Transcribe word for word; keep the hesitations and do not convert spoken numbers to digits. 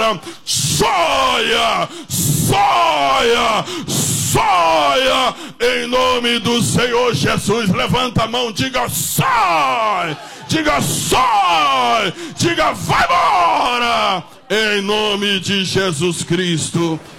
agora. Saia, saia, saia, em nome do Senhor Jesus. Levanta a mão, diga sai, diga sai, diga vai embora, em nome de Jesus Cristo.